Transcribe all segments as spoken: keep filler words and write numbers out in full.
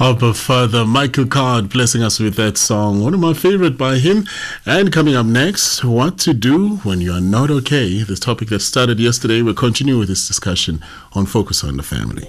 Abba Father, Michael Card blessing us with that song, one of my favorite by him. And coming up next, what to do when you are not okay. This topic that started yesterday, we'll continue with this discussion on Focus on the Family.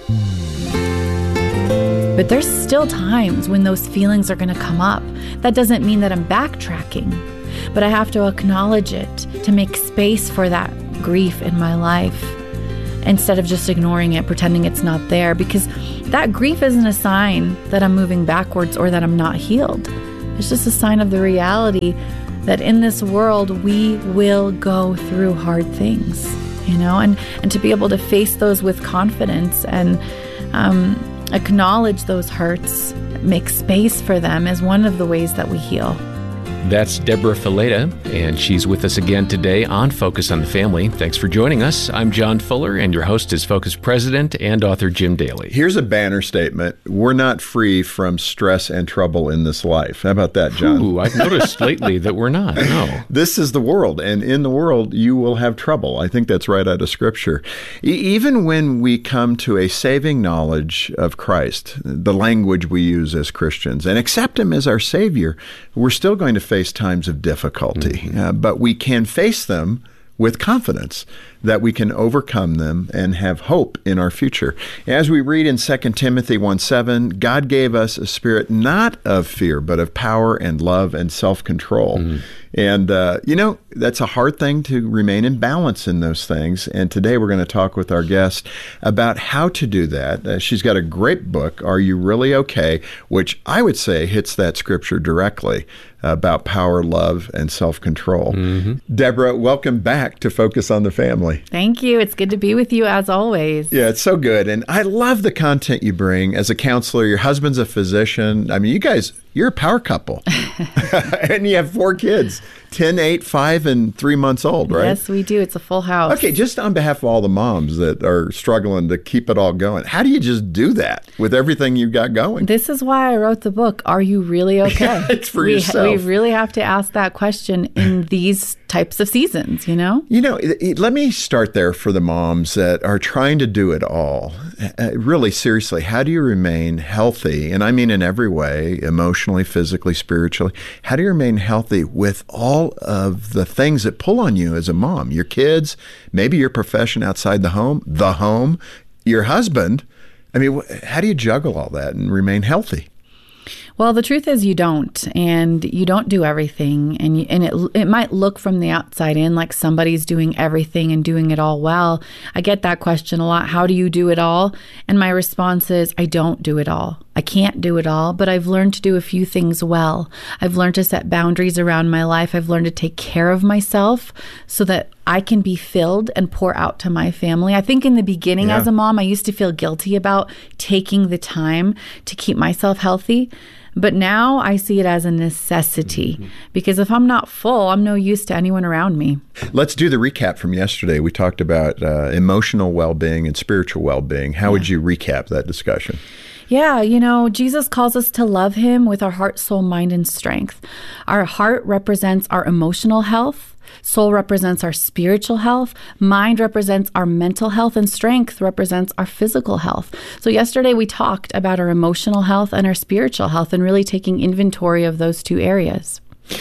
But there's still times when those feelings are going to come up. That doesn't mean that I'm backtracking, but I have to acknowledge it to make space for that grief in my life instead of just ignoring it, pretending it's not there, because that grief isn't a sign that I'm moving backwards or that I'm not healed. It's just a sign of the reality that in this world we will go through hard things, you know, and, and to be able to face those with confidence and um, acknowledge those hurts, make space for them is one of the ways that we heal. That's Deborah Fileta, and she's with us again today on Focus on the Family. Thanks for joining us. I'm John Fuller, and your host is Focus President and author Jim Daly. Here's a banner statement. We're not free from stress and trouble in this life. How about that, John? Ooh, I've noticed lately that we're not, no. This is the world, and in the world, you will have trouble. I think that's right out of Scripture. E- even when we come to a saving knowledge of Christ, the language we use as Christians, and accept Him as our Savior, we're still going to face times of difficulty, mm-hmm. uh, but we can face them with confidence that we can overcome them and have hope in our future. As we read in Second Timothy one seven, God gave us a spirit not of fear, but of power and love and self-control. Mm-hmm. And, uh, you know, that's a hard thing to remain in balance in those things. And today we're going to talk with our guest about how to do that. Uh, she's got a great book, Are You Really Okay?, which I would say hits that scripture directly about power, love, and self-control. Mm-hmm. Deborah, welcome back to Focus on the Family. Thank you. It's good to be with you as always. Yeah, it's so good. And I love the content you bring as a counselor. Your husband's a physician. I mean, you guys, you're a power couple. And you have four kids, ten, eight, five, and three months old, right? Yes, we do. It's a full house. Okay, just on behalf of all the moms that are struggling to keep it all going, how do you just do that with everything you've got going? This is why I wrote the book, Are You Really Okay? It's for we, yourself. We really have to ask that question in these types of seasons, you know? You know, let me start there for the moms that are trying to do it all. Uh, really, seriously, how do you remain healthy? And I mean in every way, emotionally, physically, spiritually. How do you remain healthy with all of the things that pull on you as a mom? Your kids, maybe your profession outside the home, the home, your husband. I mean, how do you juggle all that and remain healthy? Well, the truth is you don't, and you don't do everything, and you, and it it might look from the outside in like somebody's doing everything and doing it all well. I get that question a lot. How do you do it all? And my response is, I don't do it all. I can't do it all, but I've learned to do a few things well. I've learned to set boundaries around my life. I've learned to take care of myself so that I can be filled and pour out to my family. I think in the beginning Yeah. as a mom, I used to feel guilty about taking the time to keep myself healthy. But now I see it as a necessity, mm-hmm. because if I'm not full, I'm no use to anyone around me. Let's do the recap from yesterday. We talked about uh, emotional well-being and spiritual well-being. How yeah. would you recap that discussion? Yeah, you know, Jesus calls us to love Him with our heart, soul, mind, and strength. Our heart represents our emotional health. Soul represents our spiritual health. Mind represents our mental health, and strength represents our physical health. So yesterday we talked about our emotional health and our spiritual health and really taking inventory of those two areas.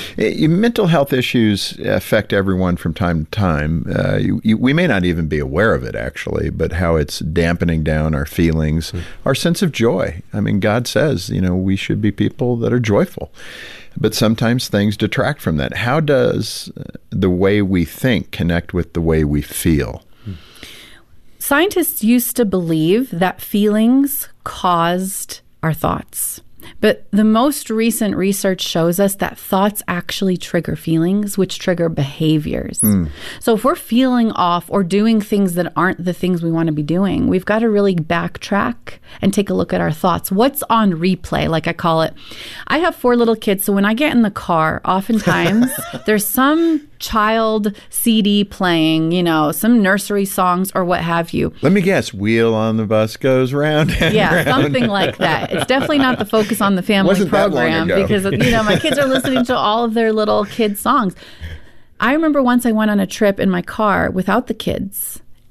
Mental health issues affect everyone from time to time. Uh, you, you, we may not even be aware of it, actually, but how it's dampening down our feelings, mm. our sense of joy. I mean, God says, you know, we should be people that are joyful. But sometimes things detract from that. How does the way we think connect with the way we feel? Scientists used to believe that feelings caused our thoughts. But the most recent research shows us that thoughts actually trigger feelings, which trigger behaviors. Mm. So if we're feeling off or doing things that aren't the things we want to be doing, we've got to really backtrack and take a look at our thoughts. What's on replay, like I call it? I have four little kids, so when I get in the car, oftentimes there's some child C D playing, you know, some nursery songs or what have you. Let me guess, Wheel on the Bus Goes Round and Yeah, round. something like that. It's definitely not the Focus on the Family Wasn't that long program ago. because, you know, my kids are listening to all of their little kids' songs. I remember once I went on a trip in my car without the kids,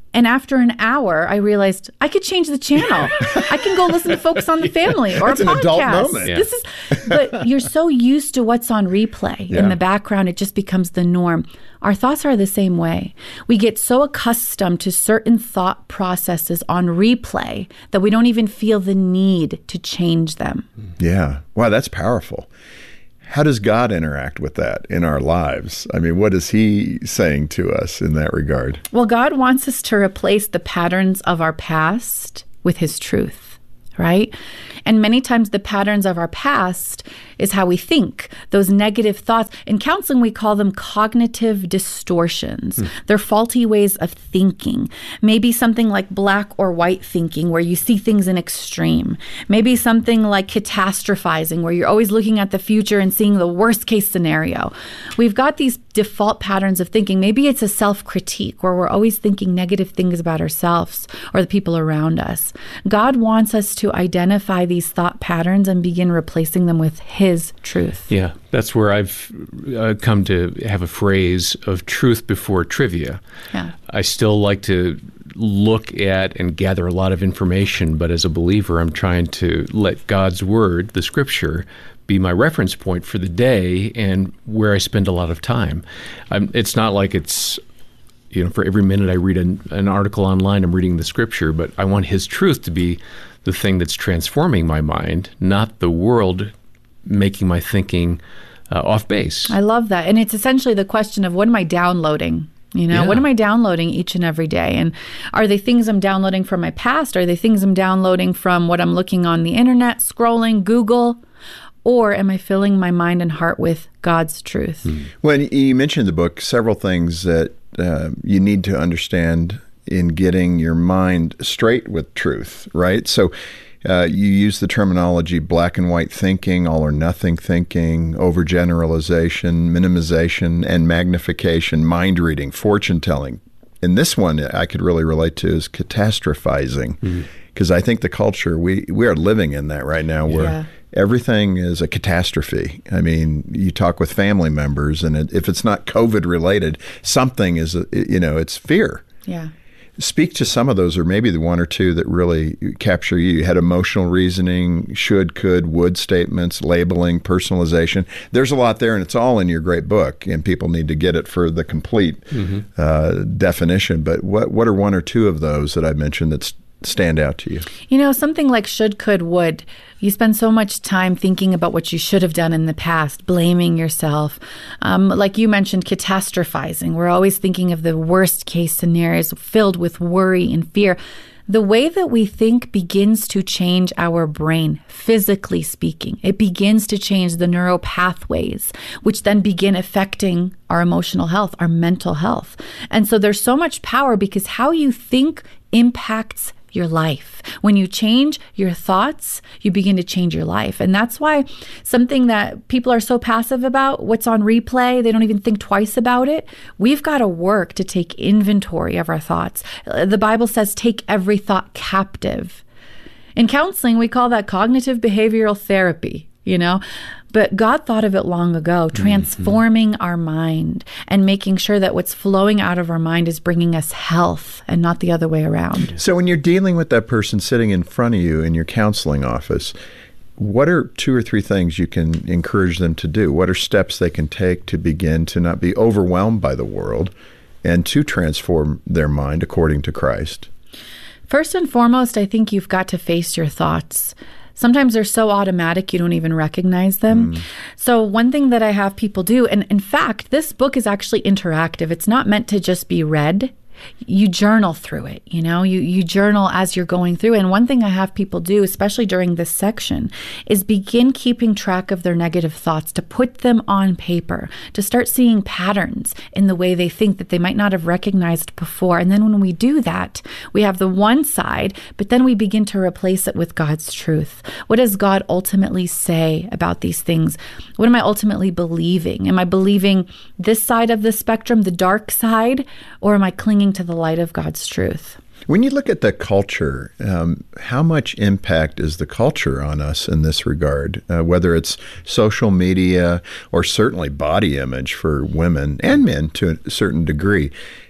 And after an hour, I realized I could change the channel. I can go listen to Focus on the Family or That's a podcast. an adult moment. Yeah. This is, but you're so used to what's on replay Yeah. in the background, it just becomes the norm. Our thoughts are the same way. We get so accustomed to certain thought processes on replay that we don't even feel the need to change them. Yeah. Wow, that's powerful. How does God interact with that in our lives? I mean, what is he saying to us in that regard? Well, God wants us to replace the patterns of our past with his truth, right? And many times the patterns of our past is how we think, those negative thoughts. In counseling, we call them cognitive distortions. Mm. They're faulty ways of thinking. Maybe something like black or white thinking, where you see things in extreme. Maybe something like catastrophizing, where you're always looking at the future and seeing the worst case scenario. We've got these default patterns of thinking. Maybe it's a self-critique, where we're always thinking negative things about ourselves or the people around us. God wants us to identify these thought patterns and begin replacing them with his truth. Yeah, that's where I've uh, come to have a phrase of truth before trivia. Yeah. I still like to look at and gather a lot of information, but as a believer, I'm trying to let God's word, the scripture, be my reference point for the day and where I spend a lot of time. Um, it's not like it's, you know, for every minute I read an, an article online, I'm reading the scripture, but I want his truth to be the thing that's transforming my mind, not the world making my thinking uh, off base. I love that. And it's essentially the question of, what am I downloading? You know, Yeah. what am I downloading each and every day? And are they things I'm downloading from my past? Are they things I'm downloading from what I'm looking on the internet, scrolling, Google? Or am I filling my mind and heart with God's truth? Mm. Well, you mentioned in the book several things that uh, you need to understand in getting your mind straight with truth, right? So uh, you use the terminology black and white thinking, all or nothing thinking, overgeneralization, minimization, and magnification, mind reading, fortune telling. And this one I could really relate to is catastrophizing, because mm-hmm. I think the culture, we, we are living in that right now where Yeah. everything is a catastrophe. I mean, you talk with family members, and it, if it's not COVID related, something is, a, you know, it's fear. Yeah. Speak to some of those, or maybe the one or two that really capture you. You had emotional reasoning, should, could, would statements, labeling, personalization. There's a lot there, and it's all in your great book, and people need to get it for the complete mm-hmm. uh, definition. But what what are one or two of those that I mentioned that stand out to you? You know, something like should, could, would. You spend so much time thinking about what you should have done in the past, blaming yourself. Um, like you mentioned, catastrophizing. We're always thinking of the worst case scenarios filled with worry and fear. The way that we think begins to change our brain, physically speaking. It begins to change the neural pathways, which then begin affecting our emotional health, our mental health. And so there's so much power because how you think impacts your life. When you change your thoughts, you begin to change your life. And that's why something that people are so passive about, what's on replay, they don't even think twice about it. We've got to work to take inventory of our thoughts. The Bible says, take every thought captive. In counseling, we call that cognitive behavioral therapy, you know? But God thought of it long ago, transforming mm-hmm. our mind and making sure that what's flowing out of our mind is bringing us health and not the other way around. So when you're dealing with that person sitting in front of you in your counseling office, what are two or three things you can encourage them to do? What are steps they can take to begin to not be overwhelmed by the world and to transform their mind according to Christ? First and foremost, I think you've got to face your thoughts. Sometimes they're so automatic you don't even recognize them. Mm. So one thing that I have people do, and in fact, this book is actually interactive. It's not meant to just be read. You journal through it, you know, you, you journal as you're going through. And one thing I have people do, especially during this section, is begin keeping track of their negative thoughts, to put them on paper, to start seeing patterns in the way they think that they might not have recognized before. And then when we do that, we have the one side, but then we begin to replace it with God's truth. What does God ultimately say about these things? What am I ultimately believing? Am I believing this side of the spectrum, the dark side, or am I clinging to the light of God's truth? When you look at the culture, um, how much impact is the culture on us in this regard, uh, whether it's social media or certainly body image for women and men to a certain degree?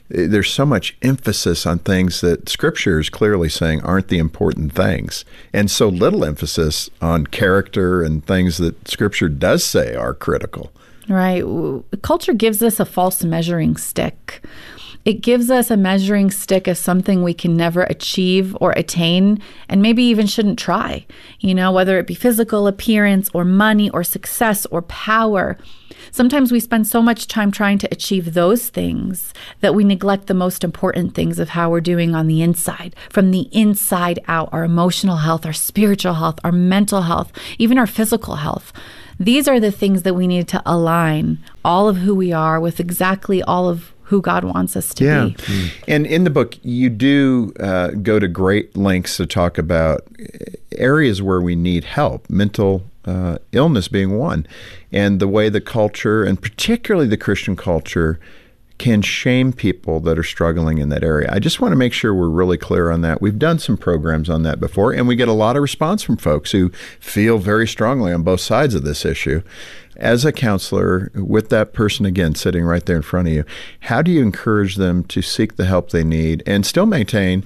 there's so much emphasis on things that Scripture is clearly saying aren't the important things, and so little emphasis on character and things that Scripture does say are critical. Right. Culture gives us a false measuring stick. It gives us a measuring stick as something we can never achieve or attain, and maybe even shouldn't try, you know, whether it be physical appearance or money or success or power. Sometimes we spend so much time trying to achieve those things that we neglect the most important things of how we're doing on the inside, from the inside out, our emotional health, our spiritual health, our mental health, even our physical health. These are the things that we need to align all of who we are with exactly all of who God wants us to yeah. be. Mm. And in the book, you do uh, go to great lengths to talk about areas where we need help, mental uh, illness being one, and the way the culture, and particularly the Christian culture, can shame people that are struggling in that area. I just want to make sure we're really clear on that. We've done some programs on that before, and we get a lot of response from folks who feel very strongly on both sides of this issue. As a counselor, with that person, again, sitting right there in front of you, how do you encourage them to seek the help they need and still maintain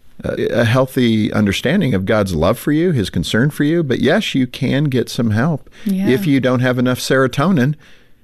a healthy understanding of God's love for you, His concern for you? But yes, you can get some help yeah. if you don't have enough serotonin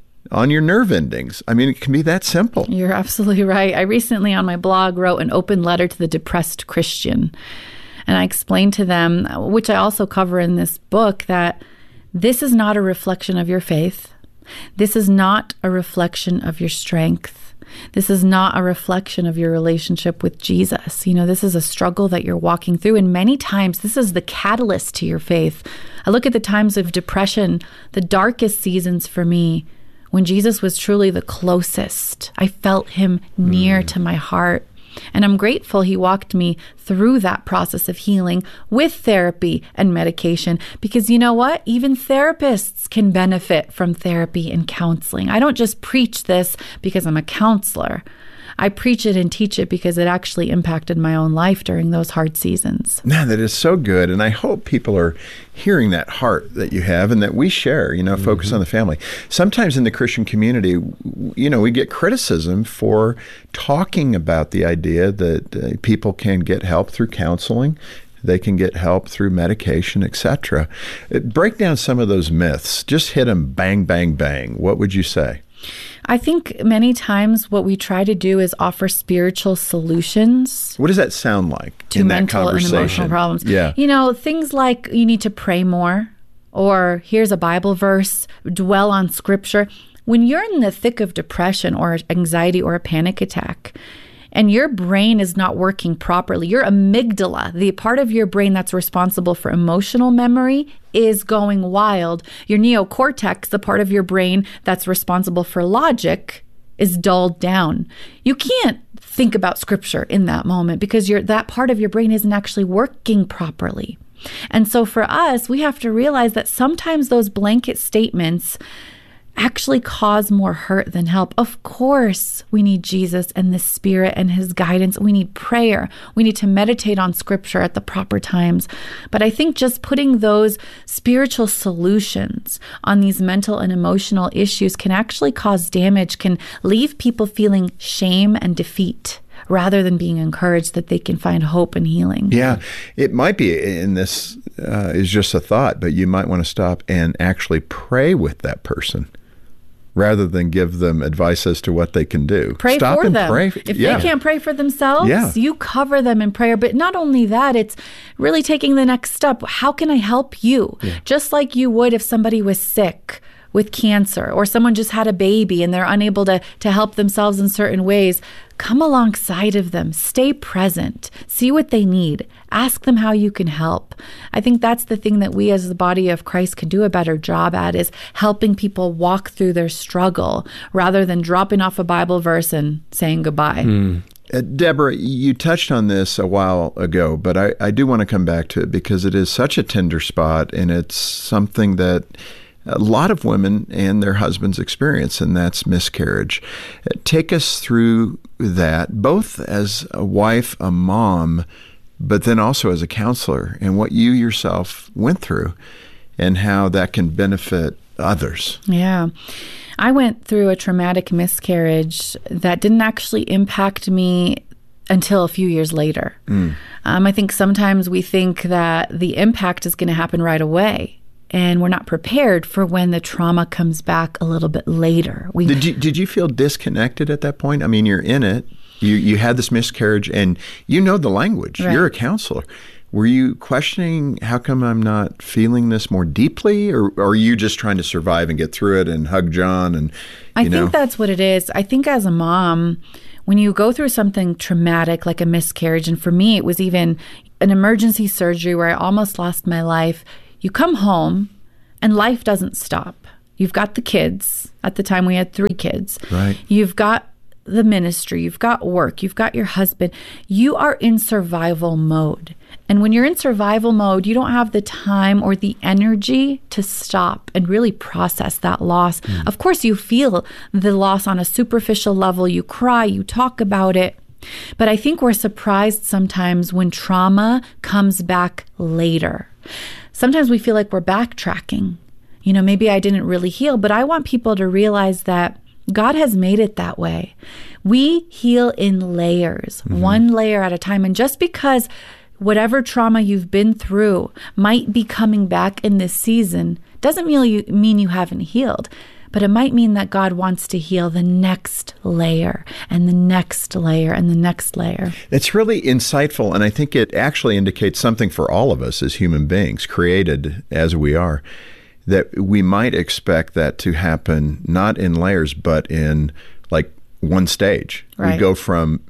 on your nerve endings. I mean, it can be that simple. You're absolutely right. I recently on my blog wrote an open letter to the depressed Christian. And I explained to them, which I also cover in this book, that this is not a reflection of your faith. This is not a reflection of your strength. This is not a reflection of your relationship with Jesus. You know, this is a struggle that you're walking through. And many times this is the catalyst to your faith. I look at the times of depression, the darkest seasons for me, when Jesus was truly the closest. I felt Him near mm. to my heart. And I'm grateful He walked me through that process of healing with therapy and medication, because you know what? Even therapists can benefit from therapy and counseling. I don't just preach this because I'm a counselor. I preach it and teach it because it actually impacted my own life during those hard seasons. Man, that is so good. And I hope people are hearing that heart that you have and that we share, you know, mm-hmm. focus on the family. Sometimes in the Christian community, you know, we get criticism for talking about the idea that uh, people can get help through counseling. They can get help through medication, et cetera. Break down some of those myths. Just hit them bang, bang, bang. What would you say? I think many times what we try to do is offer spiritual solutions. What does that sound like to in mental that conversation? And emotional problems? Yeah. You know, things like you need to pray more, or here's a Bible verse, dwell on Scripture. When you're in the thick of depression or anxiety or a panic attack, and your brain is not working properly, your amygdala, the part of your brain that's responsible for emotional memory, is going wild. Your neocortex, the part of your brain that's responsible for logic, is dulled down. You can't think about Scripture in that moment because you're, that part of your brain isn't actually working properly. And so for us, we have to realize that sometimes those blanket statements actually cause more hurt than help. Of course, we need Jesus and the Spirit and His guidance. We need prayer. We need to meditate on Scripture at the proper times. But I think just putting those spiritual solutions on these mental and emotional issues can actually cause damage, can leave people feeling shame and defeat, rather than being encouraged that they can find hope and healing. Yeah, it might be, and this uh, is just a thought, but you might want to stop and actually pray with that person rather than give them advice as to what they can do. Pray Stop for and them. Pray. If yeah. they can't pray for themselves, yeah. you cover them in prayer. But not only that, it's really taking the next step. How can I help you? Yeah. Just like you would if somebody was sick with cancer, or someone just had a baby and they're unable to, to help themselves in certain ways. Come alongside of them, stay present, see what they need, ask them how you can help. I think that's the thing that we as the body of Christ can do a better job at, is helping people walk through their struggle rather than dropping off a Bible verse and saying goodbye. Mm. Uh, Deborah, you touched on this a while ago, but I, I do want to come back to it because it is such a tender spot, and it's something that a lot of women and their husbands experience, and that's miscarriage. Take us through that, both as a wife, a mom, but then also as a counselor, and what you yourself went through, and how that can benefit others. Yeah. I went through a traumatic miscarriage that didn't actually impact me until a few years later. Mm. Um, I think sometimes we think that the impact is going to happen right away, and we're not prepared for when the trauma comes back a little bit later. We, did you did you feel disconnected at that point? I mean, you're in it. You you had this miscarriage, and you know the language. Right. You're a counselor. Were you questioning, how come I'm not feeling this more deeply? Or, or are you just trying to survive and get through it and hug John? And you I know? think that's what it is. I think as a mom, when you go through something traumatic like a miscarriage, and for me, it was even an emergency surgery where I almost lost my life, you come home and life doesn't stop. You've got the kids. At the time, we had three kids. Right. You've got the ministry, you've got work, you've got your husband. You are in survival mode. And when you're in survival mode, you don't have the time or the energy to stop and really process that loss. Mm. Of course, you feel the loss on a superficial level. You cry, you talk about it. But I think we're surprised sometimes when trauma comes back later. Sometimes we feel like we're backtracking. You know, maybe I didn't really heal, but I want people to realize that God has made it that way. We heal in layers, mm-hmm. one layer at a time. And just because whatever trauma you've been through might be coming back in this season doesn't mean you, mean you haven't healed. But it might mean that God wants to heal the next layer and the next layer and the next layer. It's really insightful, and I think it actually indicates something for all of us as human beings, created as we are, that we might expect that to happen not in layers, but in like one stage. Right. We go from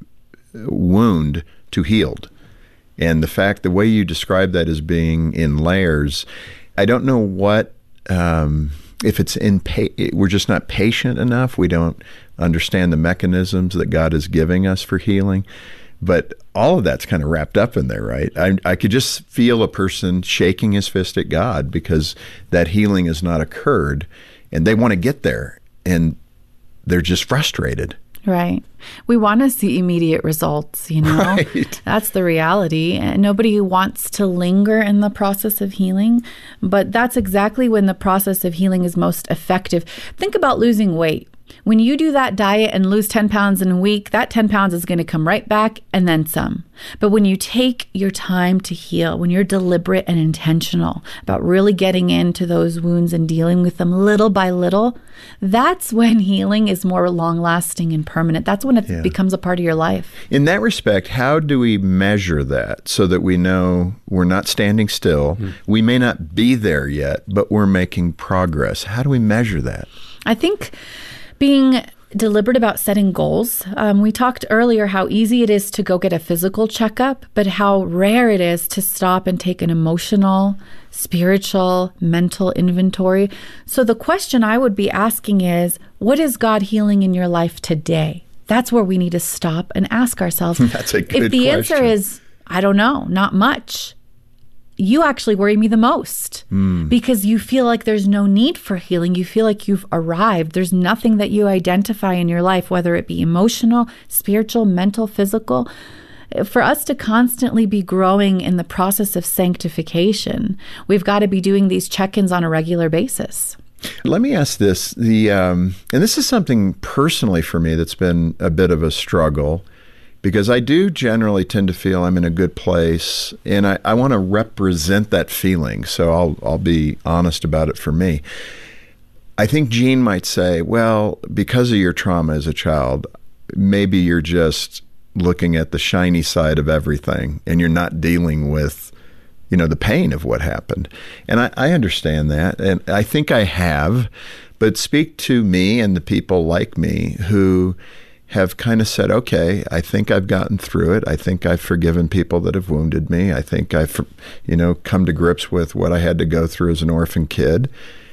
wound to healed. And the fact, the way you describe that as being in layers, I don't know what, um, if it's in, pa- we're just not patient enough. We don't understand the mechanisms that God is giving us for healing. But all of that's kind of wrapped up in there, right? I, I could just feel a person shaking his fist at God because that healing has not occurred, and they want to get there, and they're just frustrated. Right. We want to see immediate results, you know? Right. That's the reality. And nobody wants to linger in the process of healing, but that's exactly when the process of healing is most effective. Think about losing weight. When you do that diet and lose ten pounds in a week, that ten pounds is going to come right back and then some. But when you take your time to heal, when you're deliberate and intentional about really getting into those wounds and dealing with them little by little, that's when healing is more long-lasting and permanent. That's when it yeah. becomes a part of your life. In that respect, how do we measure that so that we know we're not standing still? Mm-hmm. We may not be there yet, but we're making progress. How do we measure that? I think being deliberate about setting goals. Um, we talked earlier how easy it is to go get a physical checkup, but how rare it is to stop and take an emotional, spiritual, mental inventory. So the question I would be asking is, what is God healing in your life today? That's where we need to stop and ask ourselves. That's a good If the question. answer is, I don't know, not much, you actually worry me the most mm. because you feel like there's no need for healing. You feel like you've arrived. There's nothing that you identify in your life, whether it be emotional, spiritual, mental, physical. For us to constantly be growing in the process of sanctification, we've got to be doing these check-ins on a regular basis. Let me ask this, the um, and this is something personally for me that's been a bit of a struggle, because I do generally tend to feel I'm in a good place, and I, I want to represent that feeling, so I'll I'll be honest about it for me. I think Jean might say, well, because of your trauma as a child, maybe you're just looking at the shiny side of everything, and you're not dealing with, you know, the pain of what happened. And I, I understand that, and I think I have, but speak to me and the people like me who have kind of said, okay, I think I've gotten through it. I think I've forgiven people that have wounded me. I think I've, you know, come to grips with what I had to go through as an orphan kid.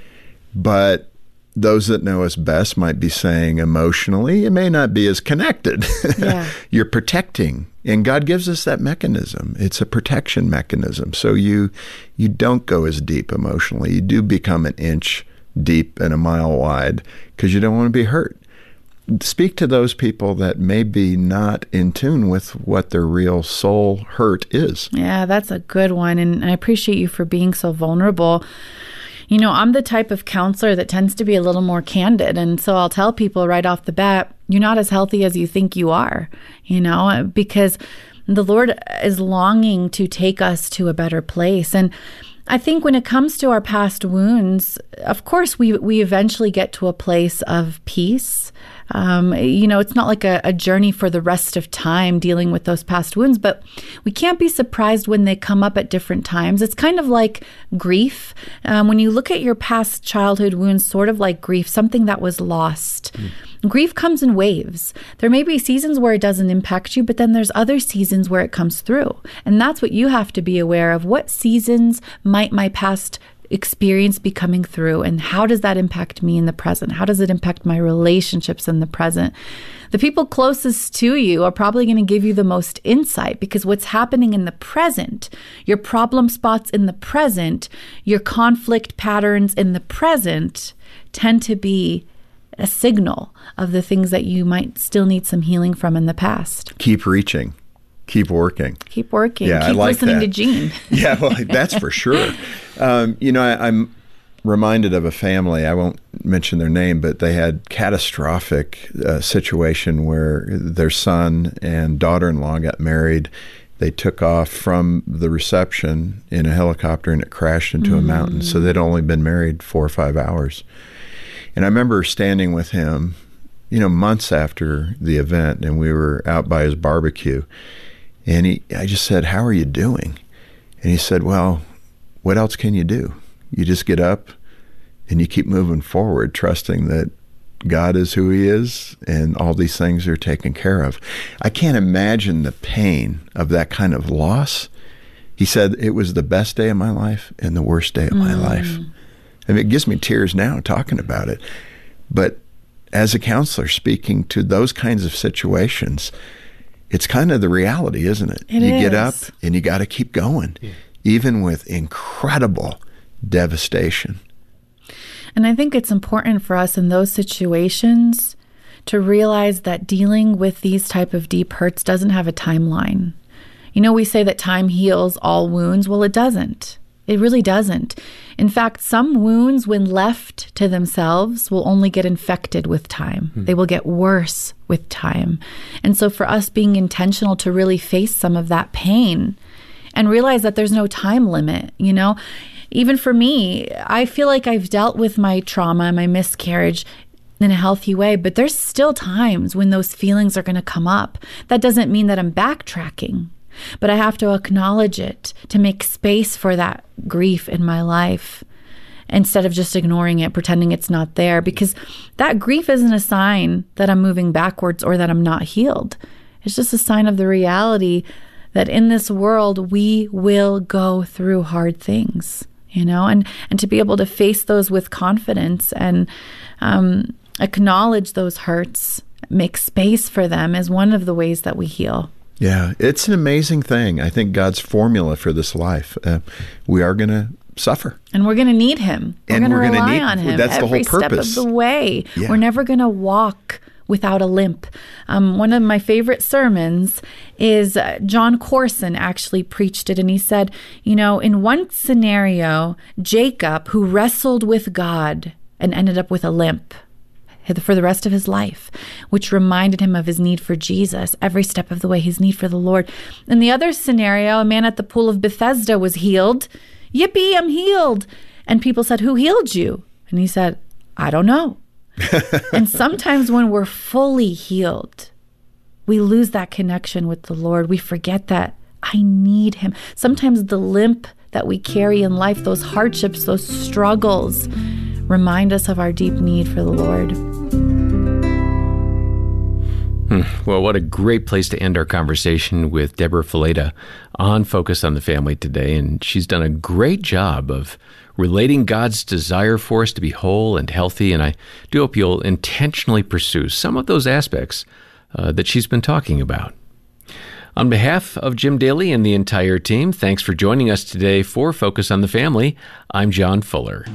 But those that know us best might be saying emotionally, it may not be as connected. Yeah. You're protecting. And God gives us that mechanism. It's a protection mechanism. So you you don't go as deep emotionally. You do become an inch deep and a mile wide because you don't want to be hurt. Speak to those people that may be not in tune with what their real soul hurt is. Yeah, that's a good one. And I appreciate you for being so vulnerable. You know, I'm the type of counselor that tends to be a little more candid. And so I'll tell people right off the bat, you're not as healthy as you think you are, you know, because the Lord is longing to take us to a better place. And I think when it comes to our past wounds, of course, we we eventually get to a place of peace. Um, you know, it's not like a, a journey for the rest of time dealing with those past wounds, but we can't be surprised when they come up at different times. It's kind of like grief. Um, when you look at your past childhood wounds, sort of like grief, something that was lost. Mm. Grief comes in waves. There may be seasons where it doesn't impact you, but then there's other seasons where it comes through. And that's what you have to be aware of. What seasons might my past experience be coming through, and how does that impact me in the present? How does it impact my relationships in the present? The people closest to you are probably going to give you the most insight, because what's happening in the present, your problem spots in the present, your conflict patterns in the present tend to be a signal of the things that you might still need some healing from in the past. Keep reaching. Keep working. Keep working. Yeah, Keep I like listening that. to Gene. Yeah, well, that's for sure. Um, you know, I, I'm reminded of a family. I won't mention their name, but they had catastrophic uh, situation where their son and daughter-in-law got married. They took off from the reception in a helicopter, and it crashed into mm. a mountain. So they'd only been married four or five hours. And I remember standing with him, you know, months after the event, and we were out by his barbecue. And he, I just said, "How are you doing?" And he said, "Well, what else can you do? You just get up and you keep moving forward, trusting that God is who he is and all these things are taken care of." I can't imagine the pain of that kind of loss. He said, "It was the best day of my life and the worst day of my mm. life." I mean, it gives me tears now talking about it. But as a counselor speaking to those kinds of situations, it's kind of the reality, isn't it? It you is. get up and you got to keep going, yeah. even with incredible devastation. And I think it's important for us in those situations to realize that dealing with these type of deep hurts doesn't have a timeline. You know, we say that time heals all wounds. Well, it doesn't. It really doesn't. In fact, some wounds, when left to themselves, will only get infected with time. Hmm. They will get worse with time. And so for us being intentional to really face some of that pain and realize that there's no time limit, you know, even for me, I feel like I've dealt with my trauma, my miscarriage in a healthy way, but there's still times when those feelings are going to come up. That doesn't mean that I'm backtracking. But I have to acknowledge it to make space for that grief in my life instead of just ignoring it, pretending it's not there, because that grief isn't a sign that I'm moving backwards or that I'm not healed. It's just a sign of the reality that in this world, we will go through hard things, you know, and, and to be able to face those with confidence and um, acknowledge those hurts, make space for them is one of the ways that we heal. Yeah, it's an amazing thing. I think God's formula for this life. Uh, we are going to suffer. And we're going to need him. We're going to rely need, on him that's every the whole purpose. step of the way. Yeah. We're never going to walk without a limp. Um, one of my favorite sermons is uh, John Corson actually preached it. And he said, you know, in one scenario, Jacob, who wrestled with God and ended up with a limp for the rest of his life, which reminded him of his need for Jesus every step of the way, his need for the Lord. In the other scenario, a man at the pool of Bethesda was healed. Yippee, I'm healed. And people said, who healed you? And he said, I don't know. And sometimes when we're fully healed, we lose that connection with the Lord. We forget that I need him. Sometimes the limp that we carry in life, those hardships, those struggles, remind us of our deep need for the Lord. Hmm. Well, what a great place to end our conversation with Deborah Fileta on Focus on the Family today. And she's done a great job of relating God's desire for us to be whole and healthy. And I do hope you'll intentionally pursue some of those aspects uh, that she's been talking about. On behalf of Jim Daly and the entire team, thanks for joining us today for Focus on the Family. I'm John Fuller.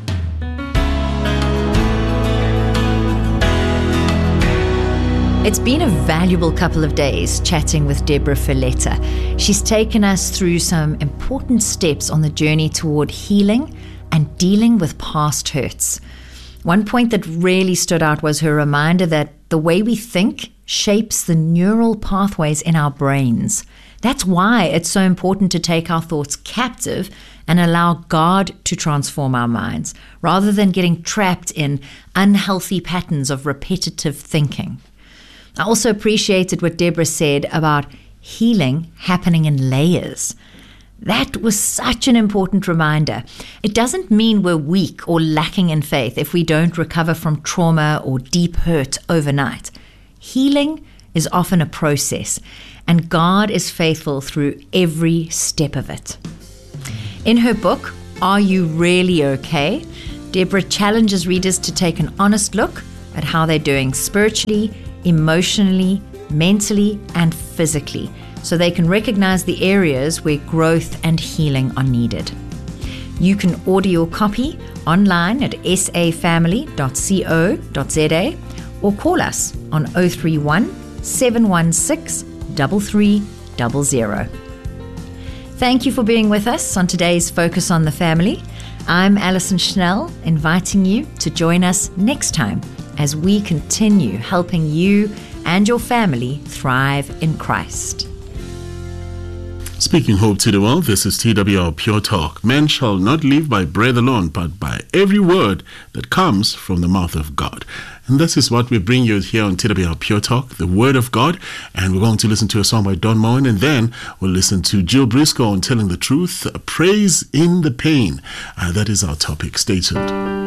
It's been a valuable couple of days chatting with Deborah Fileta. She's taken us through some important steps on the journey toward healing and dealing with past hurts. One point that really stood out was her reminder that the way we think shapes the neural pathways in our brains. That's why it's so important to take our thoughts captive and allow God to transform our minds, rather than getting trapped in unhealthy patterns of repetitive thinking. I also appreciated what Deborah said about healing happening in layers. That was such an important reminder. It doesn't mean we're weak or lacking in faith if we don't recover from trauma or deep hurt overnight. Healing is often a process, and God is faithful through every step of it. In her book, Are You Really Okay?, Deborah challenges readers to take an honest look at how they're doing spiritually, emotionally, mentally, and physically, so they can recognize the areas where growth and healing are needed. You can order your copy online at s a family dot co dot z a or call us on oh three one, seven one six, three three zero zero. Thank you for being with us on today's Focus on the Family. I'm Alison Schnell, inviting you to join us next time as we continue helping you and your family thrive in Christ. Speaking hope to the world, this is T W R Pure Talk. Men shall not live by bread alone, but by every word that comes from the mouth of God. And this is what we bring you here on T W R Pure Talk, the Word of God. And we're going to listen to a song by Don Moen, and then we'll listen to Jill Briscoe on Telling the Truth, Praise in the Pain. Uh, that is our topic. Stay tuned.